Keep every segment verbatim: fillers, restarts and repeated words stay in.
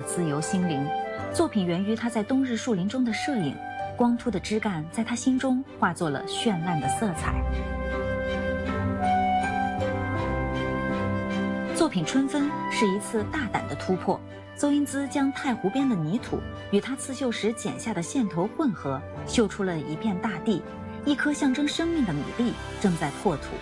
自由心灵。作品源于他在冬日树林中的摄影，光秃的枝干在他心中化作了绚烂的色彩。作品《春分》是一次大胆的突破，邹英姿将太湖边的泥土与她刺绣时剪下的线头混合，绣出了一片大地，一颗象征生命的米粒正在破土。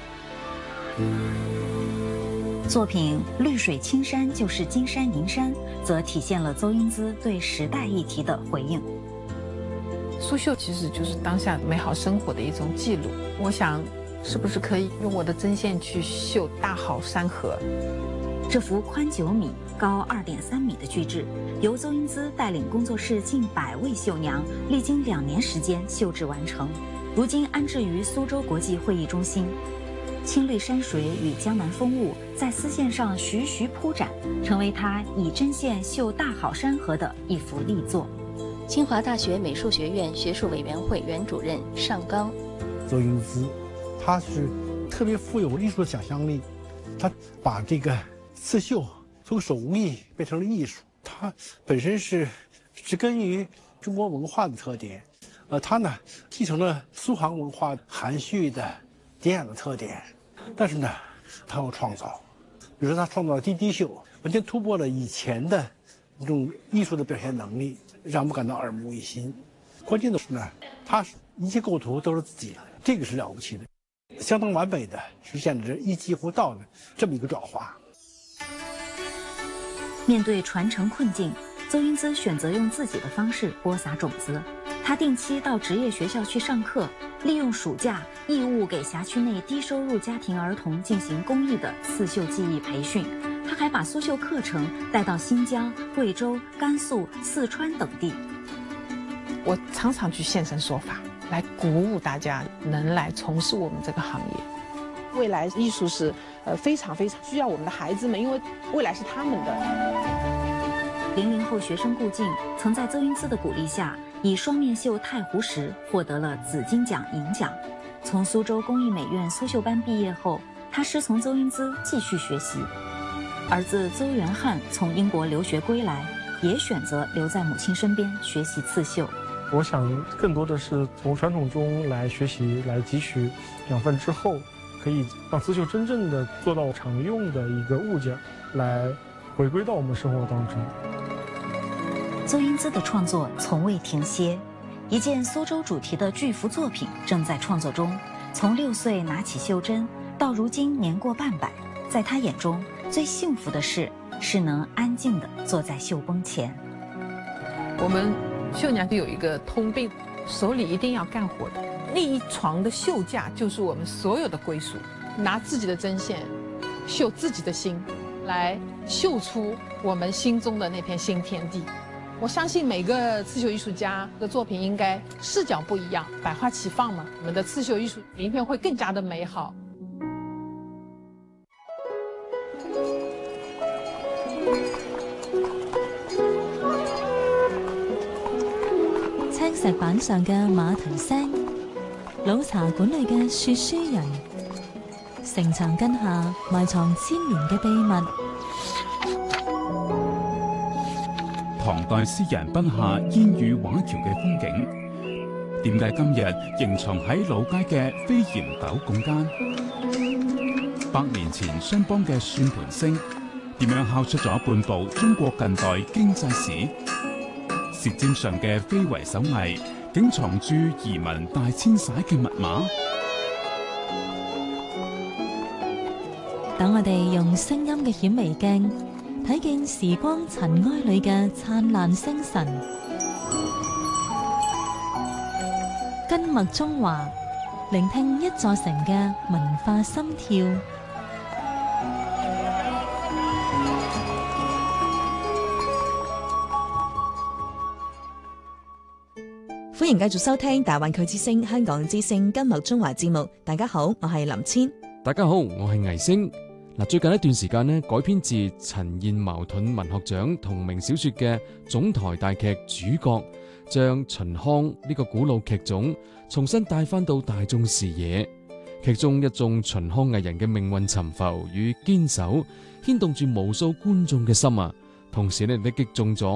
作品《绿水青山就是金山银山》则体现了邹英姿对时代议题的回应。 苏绣其实就是当下美好生活的一种记录，我想是不是可以用我的针线去绣大好山河。 这幅宽九米、高二点三米的巨制，由邹英姿带领工作室近百位绣娘，历经两年时间绣制完成，如今安置于苏州国际会议中心。青绿山水与江南风物在丝线上徐徐铺展，成为他以针线绣大好山河的一幅力作。 清华大学美术学院学术委员会原主任尚刚， 邹英姿，他是特别富有艺术的想象力，他把这个刺绣从手艺变成了艺术，它本身是植根于中国文化的特点，呃，它呢继承了苏杭文化含蓄的典雅的特点，但是呢，它有创造，比如说他创造了滴滴绣，完全突破了以前的一种艺术的表现能力，让我们感到耳目一新。关键的是呢，他一切构图都是自己，这个是了不起的，相当完美的实现了这一几乎到的这么一个转化。 面对传承困境，邹英姿选择用自己的方式播撒种子。她定期到职业学校去上课，利用暑假义务给辖区内低收入家庭儿童进行公益的刺绣技艺培训。她还把苏绣课程带到新疆、贵州、甘肃、四川等地。 我常常去现身说法，来鼓舞大家能来从事我们这个行业。未来艺术是呃非常非常需要我们的孩子们，因为未来是他们的。 零零后学生顾静曾在邹英姿的鼓励下，以双面绣太湖石获得了紫金奖银奖。从苏州工艺美院苏绣班毕业后，他师从邹英姿继续学习。儿子邹元翰从英国留学归来，也选择留在母亲身边学习刺绣。 我想更多的是从传统中来学习，来汲取养分之后，可以让刺绣真正的做到常用的一个物件，来回归到我们生活当中。 邹英姿的创作从未停歇，一件苏州主题的巨幅作品正在创作中。从六岁拿起绣针，到如今年过半百，在他眼中，最幸福的事是能安静地坐在绣崩前。 我们绣娘就有一个通病，手里一定要干活的。那一床的绣架就是我们所有的归属，拿自己的针线绣自己的心，来绣出我们心中的那片新天地。我相信每个刺绣艺术家的作品应该视角不一样，百花齐放嘛，我们的刺绣艺术名片会更加的美好。 青石板上嘅馬蹄聲，老茶館裏嘅說書人，城牆根下埋藏千年嘅秘密。 唐代詩人筆下煙雨畫橋嘅風景，點解今日仍藏喺老街嘅飛檐斗拱間？百年前商幫嘅算盤聲，點樣敲出咗半部中國近代經濟史？舌尖上嘅非遺手藝，竟藏住移民大遷徙嘅密碼。 等我哋用聲音嘅顯微鏡，睇見時光塵埃裏嘅燦爛星辰。根脈中華，聆聽一座城嘅文化心跳。 歡迎繼續收聽大灣區之聲香港之聲根脈中華節目。大家好，我係林千。 大家好，我係魏星。嗱，最近一段時間呢，改編自陳彥矛盾文學獎同名小說嘅總台大劇主角，將秦腔呢個古老劇種重新帶翻到大眾視野。劇中一眾秦腔藝人嘅命運沉浮與堅守，牽動住無數觀眾嘅心啊！同時呢，亦擊中咗